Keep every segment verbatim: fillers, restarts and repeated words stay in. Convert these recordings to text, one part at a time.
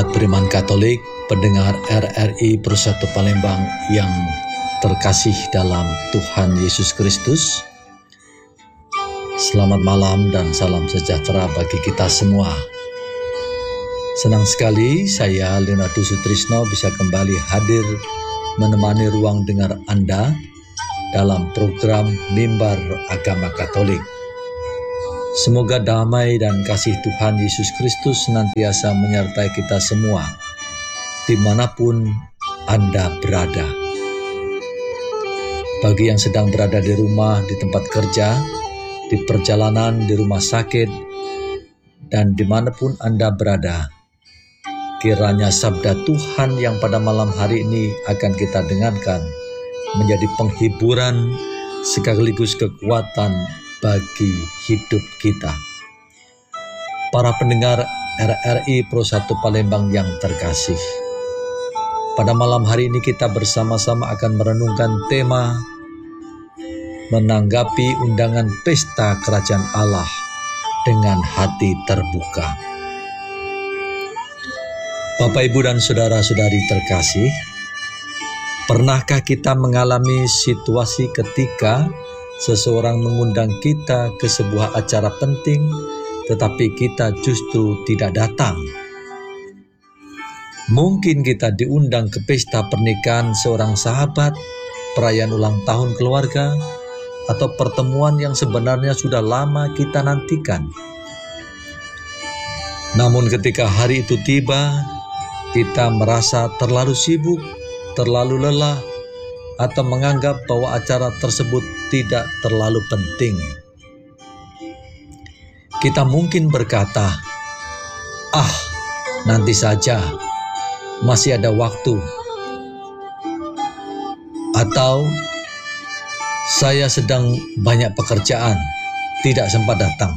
Umat beriman Katolik, pendengar R R I Persatu Palembang yang terkasih dalam Tuhan Yesus Kristus, selamat malam dan salam sejahtera bagi kita semua. Senang sekali saya Leonardo Sutrisno bisa kembali hadir menemani ruang dengar Anda dalam program Mimbar Agama Katolik. Semoga damai dan kasih Tuhan Yesus Kristus senantiasa menyertai kita semua, dimanapun Anda berada. Bagi yang sedang berada di rumah, di tempat kerja, di perjalanan, di rumah sakit, dan dimanapun Anda berada, kiranya sabda Tuhan yang pada malam hari ini akan kita dengarkan menjadi penghiburan sekaligus kekuatan bagi hidup kita. Para pendengar R R I Persatu Palembang yang terkasih, pada malam hari ini kita bersama-sama akan merenungkan tema menanggapi undangan pesta Kerajaan Allah dengan hati terbuka. Bapak, Ibu, dan saudara-saudari terkasih, pernahkah kita mengalami situasi ketika seseorang mengundang kita ke sebuah acara penting, tetapi kita justru tidak datang? Mungkin kita diundang ke pesta pernikahan seorang sahabat, perayaan ulang tahun keluarga, atau pertemuan yang sebenarnya sudah lama kita nantikan. Namun ketika hari itu tiba, kita merasa terlalu sibuk, terlalu lelah, atau menganggap bahwa acara tersebut tidak terlalu penting. Kita mungkin berkata, "Ah, nanti saja, masih ada waktu." Atau, "Saya sedang banyak pekerjaan, tidak sempat datang."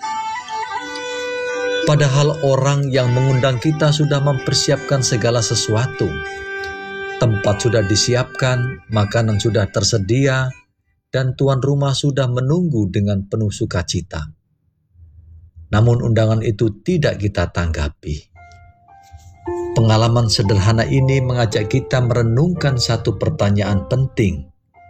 Padahal orang yang mengundang kita sudah mempersiapkan segala sesuatu. Tempat sudah disiapkan, makanan sudah tersedia, dan tuan rumah sudah menunggu dengan penuh sukacita. Namun undangan itu tidak kita tanggapi. Pengalaman sederhana ini mengajak kita merenungkan satu pertanyaan penting.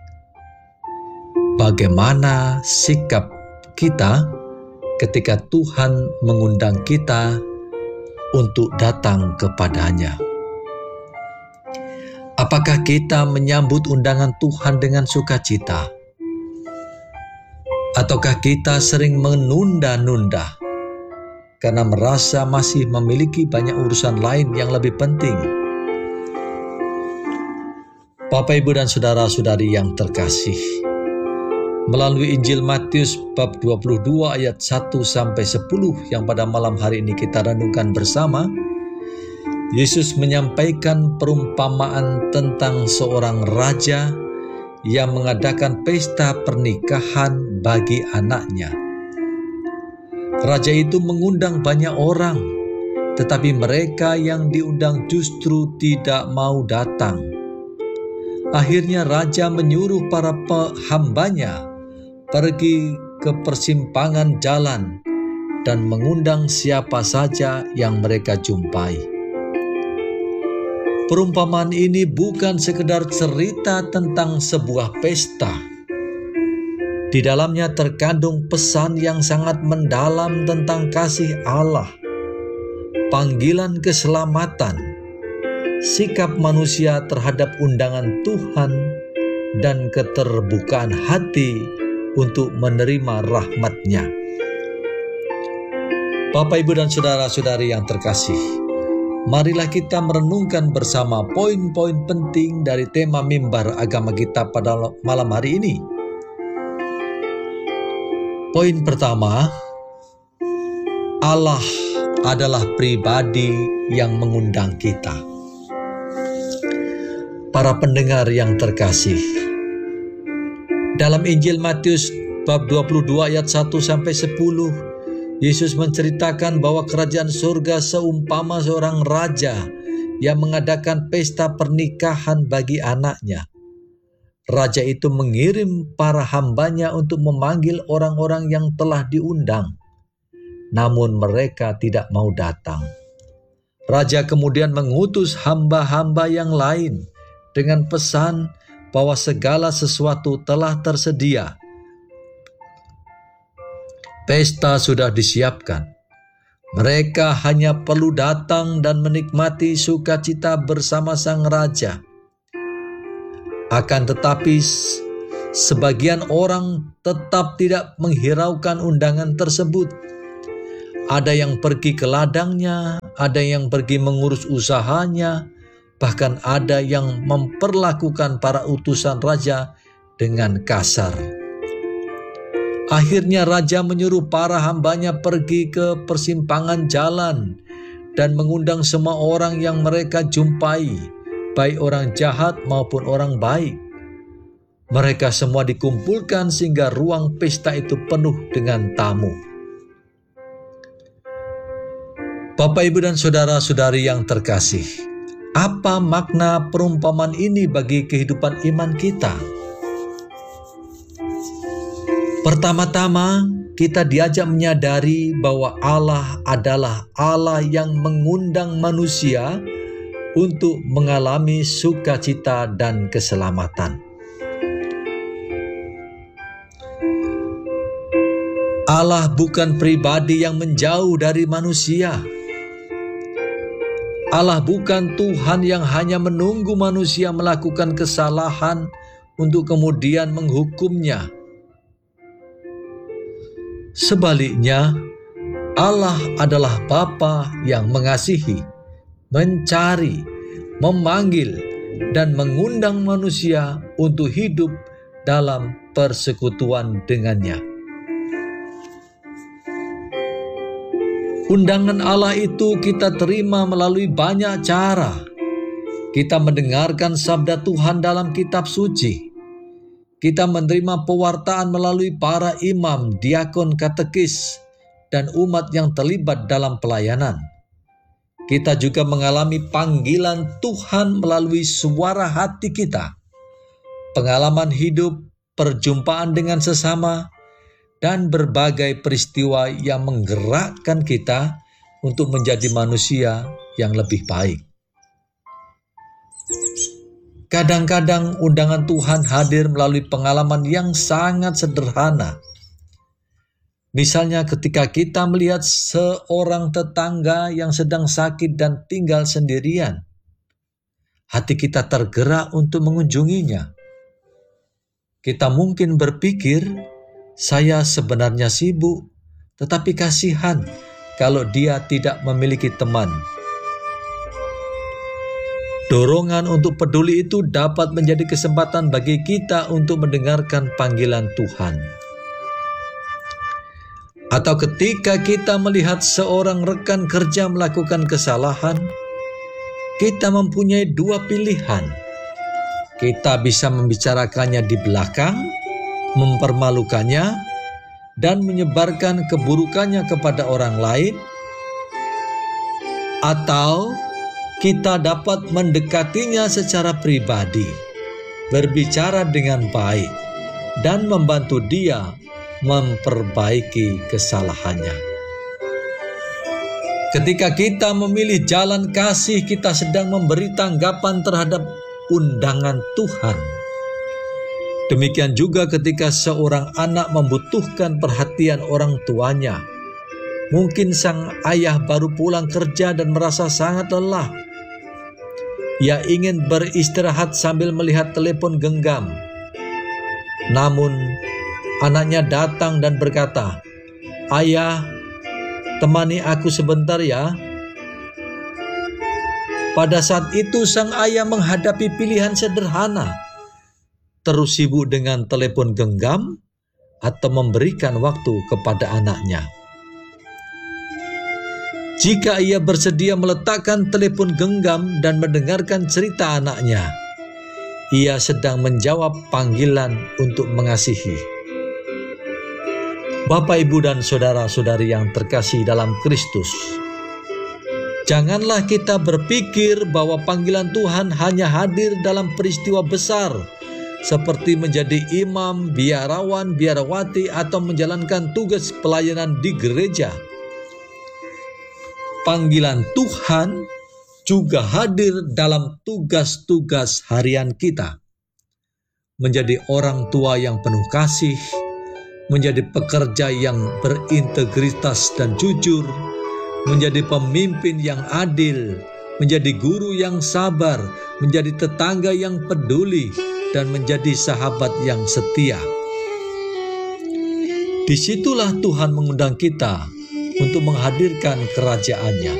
Bagaimana sikap kita ketika Tuhan mengundang kita untuk datang kepadanya? Apakah kita menyambut undangan Tuhan dengan sukacita? Ataukah kita sering menunda-nunda karena merasa masih memiliki banyak urusan lain yang lebih penting? Bapak, Ibu, dan saudara-saudari yang terkasih, melalui Injil Matius bab dua puluh dua ayat satu sampai sepuluh yang pada malam hari ini kita renungkan bersama, Yesus menyampaikan perumpamaan tentang seorang raja yang mengadakan pesta pernikahan bagi anaknya. Raja itu mengundang banyak orang, tetapi mereka yang diundang justru tidak mau datang. Akhirnya raja menyuruh para hambanya pergi ke persimpangan jalan dan mengundang siapa saja yang mereka jumpai. Perumpamaan ini bukan sekedar cerita tentang sebuah pesta. Di dalamnya terkandung pesan yang sangat mendalam tentang kasih Allah, panggilan keselamatan, sikap manusia terhadap undangan Tuhan, dan keterbukaan hati untuk menerima rahmat-Nya. Bapak, Ibu, dan saudara-saudari yang terkasih, marilah kita merenungkan bersama poin-poin penting dari tema mimbar agama kita pada malam hari ini. Poin pertama, Allah adalah pribadi yang mengundang kita. Para pendengar yang terkasih, dalam Injil Matius bab dua puluh dua ayat satu sampai sepuluh, Yesus menceritakan bahwa kerajaan surga seumpama seorang raja yang mengadakan pesta pernikahan bagi anaknya. Raja itu mengirim para hambanya untuk memanggil orang-orang yang telah diundang, namun mereka tidak mau datang. Raja kemudian mengutus hamba-hamba yang lain dengan pesan bahwa segala sesuatu telah tersedia. Pesta sudah disiapkan. Mereka hanya perlu datang dan menikmati sukacita bersama sang raja. Akan tetapi, sebagian orang tetap tidak menghiraukan undangan tersebut. Ada yang pergi ke ladangnya, ada yang pergi mengurus usahanya, bahkan ada yang memperlakukan para utusan raja dengan kasar. Akhirnya raja menyuruh para hambanya pergi ke persimpangan jalan dan mengundang semua orang yang mereka jumpai, baik orang jahat maupun orang baik. Mereka semua dikumpulkan sehingga ruang pesta itu penuh dengan tamu. Bapak, Ibu, dan saudara-saudari yang terkasih, apa makna perumpamaan ini bagi kehidupan iman kita? Pertama-tama, kita diajak menyadari bahwa Allah adalah Allah yang mengundang manusia untuk mengalami sukacita dan keselamatan. Allah bukan pribadi yang menjauh dari manusia. Allah bukan Tuhan yang hanya menunggu manusia melakukan kesalahan untuk kemudian menghukumnya. Sebaliknya, Allah adalah Bapa yang mengasihi, mencari, memanggil, dan mengundang manusia untuk hidup dalam persekutuan dengannya. Undangan Allah itu kita terima melalui banyak cara. Kita mendengarkan sabda Tuhan dalam kitab suci. Kita menerima pewartaan melalui para imam, diakon, katekis, dan umat yang terlibat dalam pelayanan. Kita juga mengalami panggilan Tuhan melalui suara hati kita, pengalaman hidup, perjumpaan dengan sesama, dan berbagai peristiwa yang menggerakkan kita untuk menjadi manusia yang lebih baik. Kadang-kadang undangan Tuhan hadir melalui pengalaman yang sangat sederhana. Misalnya ketika kita melihat seorang tetangga yang sedang sakit dan tinggal sendirian. Hati kita tergerak untuk mengunjunginya. Kita mungkin berpikir, saya sebenarnya sibuk, tetapi kasihan kalau dia tidak memiliki teman. Dorongan untuk peduli itu dapat menjadi kesempatan bagi kita untuk mendengarkan panggilan Tuhan. Atau ketika kita melihat seorang rekan kerja melakukan kesalahan, kita mempunyai dua pilihan. Kita bisa membicarakannya di belakang, mempermalukannya, dan menyebarkan keburukannya kepada orang lain, atau kita dapat mendekatinya secara pribadi, berbicara dengan baik, dan membantu dia memperbaiki kesalahannya. Ketika kita memilih jalan kasih, kita sedang memberi tanggapan terhadap undangan Tuhan. Demikian juga ketika seorang anak membutuhkan perhatian orang tuanya. Mungkin sang ayah baru pulang kerja dan merasa sangat lelah. Ia ingin beristirahat sambil melihat telepon genggam. Namun, anaknya datang dan berkata, "Ayah, temani aku sebentar ya." Pada saat itu sang ayah menghadapi pilihan sederhana, terus sibuk dengan telepon genggam atau memberikan waktu kepada anaknya. Jika ia bersedia meletakkan telepon genggam dan mendengarkan cerita anaknya, ia sedang menjawab panggilan untuk mengasihi. Bapak, Ibu, dan saudara-saudari yang terkasih dalam Kristus, janganlah kita berpikir bahwa panggilan Tuhan hanya hadir dalam peristiwa besar, seperti menjadi imam, biarawan, biarawati, atau menjalankan tugas pelayanan di gereja. Panggilan Tuhan juga hadir dalam tugas-tugas harian kita. Menjadi orang tua yang penuh kasih, menjadi pekerja yang berintegritas dan jujur, menjadi pemimpin yang adil, menjadi guru yang sabar, menjadi tetangga yang peduli, dan menjadi sahabat yang setia. Disitulah Tuhan mengundang kita untuk menghadirkan kerajaan-Nya.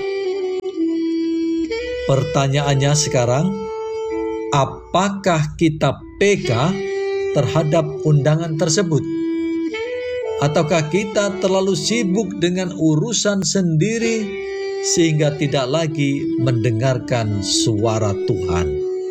Pertanyaannya sekarang, apakah kita peka terhadap undangan tersebut? Ataukah kita terlalu sibuk dengan urusan sendiri sehingga tidak lagi mendengarkan suara Tuhan?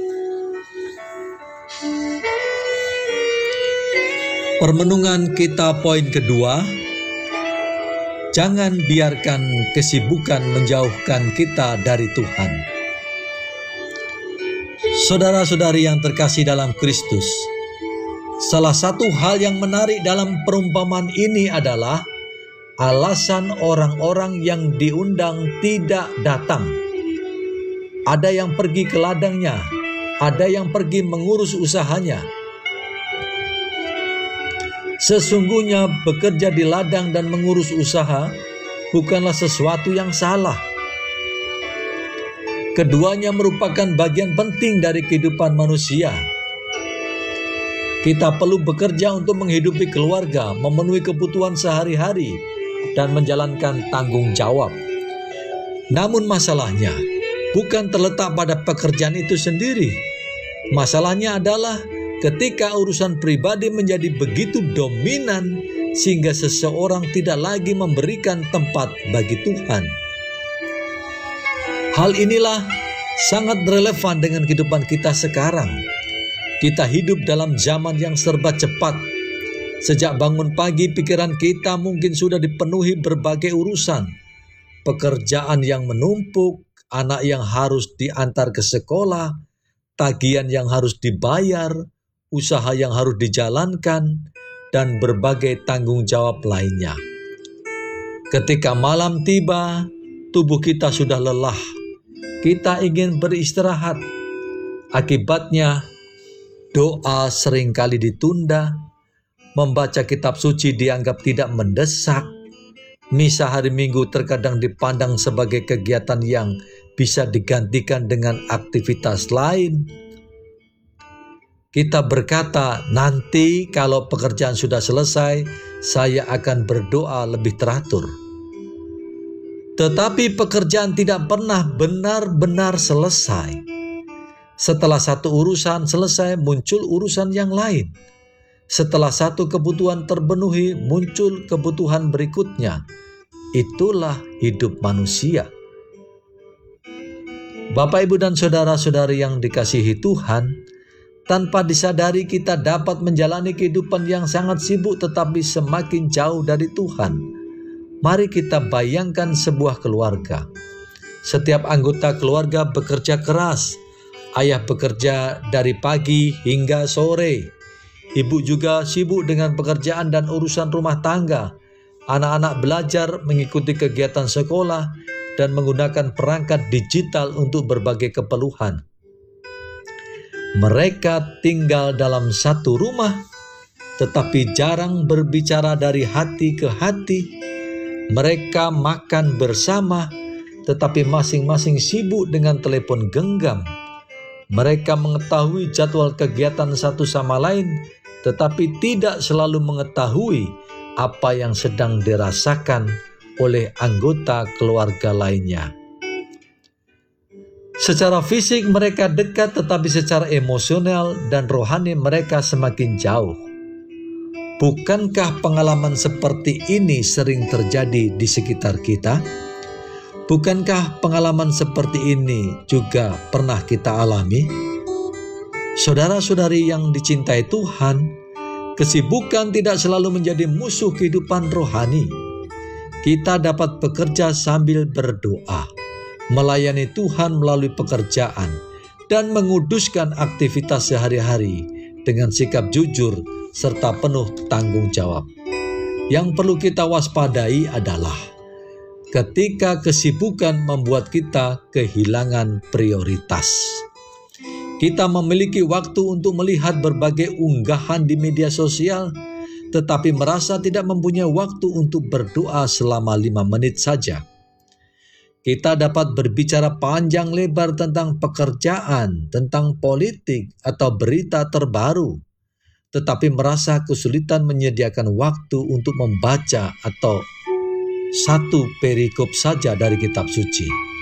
Permenungan kita poin kedua, jangan biarkan kesibukan menjauhkan kita dari Tuhan. Saudara-saudari yang terkasih dalam Kristus, salah satu hal yang menarik dalam perumpamaan ini adalah alasan orang-orang yang diundang tidak datang. Ada yang pergi ke ladangnya, ada yang pergi mengurus usahanya. Sesungguhnya bekerja di ladang dan mengurus usaha bukanlah sesuatu yang salah. Keduanya merupakan bagian penting dari kehidupan manusia. Kita perlu bekerja untuk menghidupi keluarga, memenuhi kebutuhan sehari-hari, dan menjalankan tanggung jawab. Namun masalahnya bukan terletak pada pekerjaan itu sendiri. Masalahnya adalah ketika urusan pribadi menjadi begitu dominan sehingga seseorang tidak lagi memberikan tempat bagi Tuhan. Hal inilah sangat relevan dengan kehidupan kita sekarang. Kita hidup dalam zaman yang serba cepat. Sejak bangun pagi, pikiran kita mungkin sudah dipenuhi berbagai urusan. Pekerjaan yang menumpuk, anak yang harus diantar ke sekolah, tagihan yang harus dibayar, usaha yang harus dijalankan, dan berbagai tanggung jawab lainnya. Ketika malam tiba, tubuh kita sudah lelah. Kita ingin beristirahat. Akibatnya, doa seringkali ditunda, membaca kitab suci dianggap tidak mendesak, misa hari Minggu terkadang dipandang sebagai kegiatan yang bisa digantikan dengan aktivitas lain. Kita berkata, nanti kalau pekerjaan sudah selesai, saya akan berdoa lebih teratur. Tetapi pekerjaan tidak pernah benar-benar selesai. Setelah satu urusan selesai, muncul urusan yang lain. Setelah satu kebutuhan terpenuhi, muncul kebutuhan berikutnya. Itulah hidup manusia. Bapak, Ibu, dan saudara-saudari yang dikasihi Tuhan, tanpa disadari kita dapat menjalani kehidupan yang sangat sibuk tetapi semakin jauh dari Tuhan. Mari kita bayangkan sebuah keluarga. Setiap anggota keluarga bekerja keras. Ayah bekerja dari pagi hingga sore. Ibu juga sibuk dengan pekerjaan dan urusan rumah tangga. Anak-anak belajar mengikuti kegiatan sekolah dan menggunakan perangkat digital untuk berbagai keperluan. Mereka tinggal dalam satu rumah, tetapi jarang berbicara dari hati ke hati. Mereka makan bersama, tetapi masing-masing sibuk dengan telepon genggam. Mereka mengetahui jadwal kegiatan satu sama lain, tetapi tidak selalu mengetahui apa yang sedang dirasakan oleh anggota keluarga lainnya. Secara fisik mereka dekat, tetapi secara emosional dan rohani mereka semakin jauh. Bukankah pengalaman seperti ini sering terjadi di sekitar kita? Bukankah pengalaman seperti ini juga pernah kita alami? Saudara-saudari yang dicintai Tuhan, kesibukan tidak selalu menjadi musuh kehidupan rohani. Kita dapat bekerja sambil berdoa, melayani Tuhan melalui pekerjaan, dan menguduskan aktivitas sehari-hari dengan sikap jujur serta penuh tanggung jawab. Yang perlu kita waspadai adalah ketika kesibukan membuat kita kehilangan prioritas. Kita memiliki waktu untuk melihat berbagai unggahan di media sosial, tetapi merasa tidak mempunyai waktu untuk berdoa selama lima menit saja. Kita dapat berbicara panjang lebar tentang pekerjaan, tentang politik, atau berita terbaru, tetapi merasa kesulitan menyediakan waktu untuk membaca atau satu perikop saja dari kitab suci.